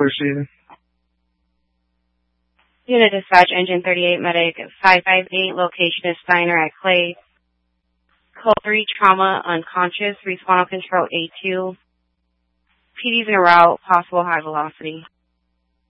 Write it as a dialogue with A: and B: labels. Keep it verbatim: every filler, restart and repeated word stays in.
A: Clear.
B: Unit Dispatch, Engine thirty-eight, Medic five five eight, location is Steiner at Clay. Code three, trauma, unconscious, respawn control A two. P D's in a route, possible high velocity.